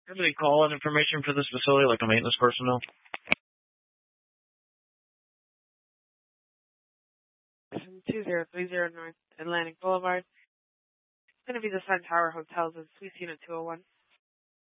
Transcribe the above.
Have any call-in information for this facility, like a maintenance personnel? 2030 North Atlantic Boulevard. It's going to be the Sun Tower Hotels in Suite Unit 201.